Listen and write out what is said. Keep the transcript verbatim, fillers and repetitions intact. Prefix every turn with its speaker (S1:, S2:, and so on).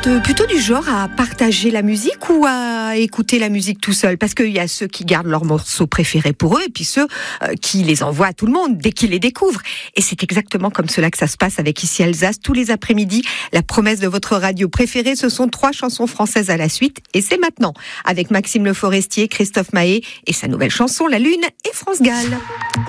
S1: êtes plutôt du genre à partager la musique ou à écouter la musique tout seul? Parce qu'il y a ceux qui gardent leurs morceaux préférés pour eux et puis ceux euh, qui les envoient à tout le monde dès qu'ils les découvrent. Et c'est exactement comme cela que ça se passe avec Ici Alsace. Tous les après-midi, la promesse de votre radio préférée, ce sont trois chansons françaises à la suite. Et c'est maintenant, avec Maxime Le Forestier, Christophe Mahé et sa nouvelle chanson La Lune et France Gall.